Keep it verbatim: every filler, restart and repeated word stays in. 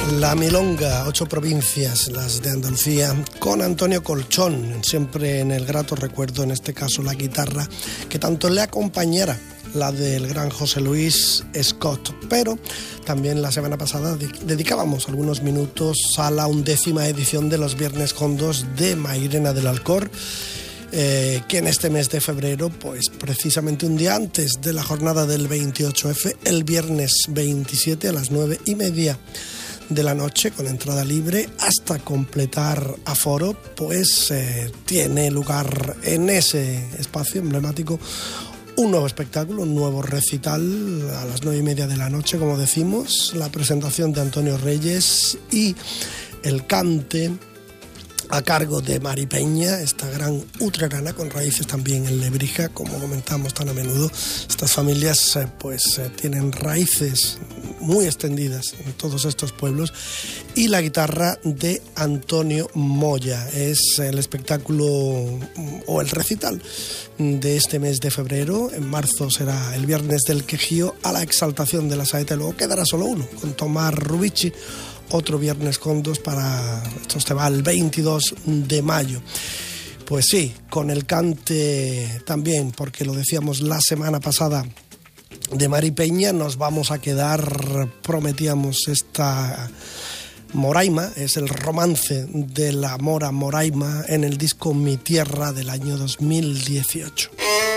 La milonga, ocho provincias, las de Andalucía, con Antonio Colchón, siempre en el grato recuerdo, en este caso la guitarra, que tanto le acompañara la del gran José Luis Scott, pero también la semana pasada dedicábamos algunos minutos a la undécima edición de los Viernes Hondos de Mairena del Alcor, eh, que en este mes de febrero, pues precisamente un día antes de la jornada del veintiocho efe, el viernes veintisiete a las nueve y media de la noche, con entrada libre hasta completar aforo, pues eh, tiene lugar en ese espacio emblemático un nuevo espectáculo, un nuevo recital a las nueve y media de la noche, como decimos, la presentación de Antonio Reyes y el cante a cargo de Mari Peña, esta gran utrerana con raíces también en Lebrija, como comentamos tan a menudo. Estas familias eh, pues eh, tienen raíces muy extendidas en todos estos pueblos, y la guitarra de Antonio Moya. Es el espectáculo o el recital de este mes de febrero. En marzo será el Viernes del Quejío a la exaltación de la saeta, y luego quedará solo uno con Tomás Rubici, otro Viernes Hondos para, esto se va el veintidós de mayo. Pues sí, con el cante también, porque lo decíamos la semana pasada, de Mari Peña, nos vamos a quedar, prometíamos, esta Moraima, es el romance de la Mora Moraima en el disco Mi Tierra del año dos mil dieciocho.